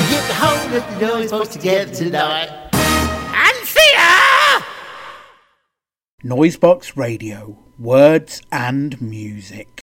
Get the hold of the noise folks together tonight. And theatre! Noisebox Radio, words and music.